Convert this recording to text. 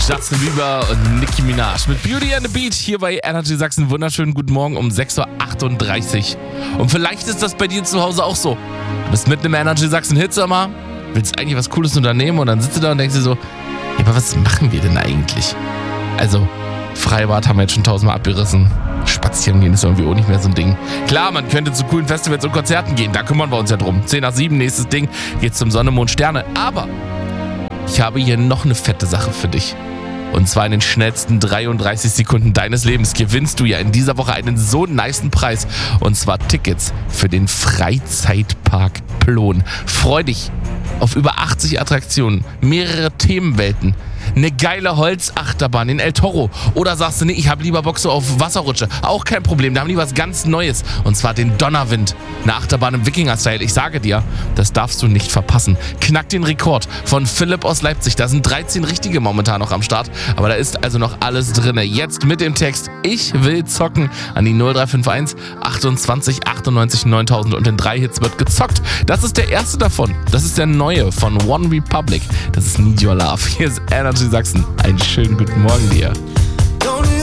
Justin Bieber und Nicki Minaj mit Beauty and the Beat hier bei Energy Sachsen. Wunderschönen guten Morgen um 6.38 Uhr. Und vielleicht ist das bei dir zu Hause auch so. Du bist mitten im Energy Sachsen Hitsommer, willst eigentlich was Cooles unternehmen und dann sitzt du da und denkst dir so, ja, aber was machen wir denn eigentlich? Also, Freibad haben wir jetzt schon 1000-mal abgerissen. Spazieren gehen ist irgendwie auch nicht mehr so ein Ding. Klar, man könnte zu coolen Festivals und Konzerten gehen, da kümmern wir uns ja drum. 10 nach 7, nächstes Ding, geht's zum Sonne, Mond, Sterne. Aber ich habe hier noch eine fette Sache für dich. Und zwar in den schnellsten 33 Sekunden deines Lebens gewinnst du ja in dieser Woche einen so nicen Preis. Und zwar Tickets für den Freizeitpark Plon. Freu dich auf über 80 Attraktionen, mehrere Themenwelten, eine geile Holzachterbahn in El Toro. Oder sagst du, nee, ich habe lieber Bock so auf Wasserrutsche. Auch kein Problem, da haben die was ganz Neues. Und zwar den Donnerwind. Eine Achterbahn im Wikinger-Style. Ich sage dir, das darfst du nicht verpassen. Knack den Rekord von Philipp aus Leipzig. Da sind 13 richtige momentan noch am Start. Aber da ist also noch alles drin. Jetzt mit dem Text Ich will zocken an die 0351 28 98 9000. Und in 3 Hits wird gezockt. Das ist der erste davon. Das ist der neue von One Republic. Das ist Need Your Love. Hier ist Energy Sachsen. Einen schönen guten Morgen dir.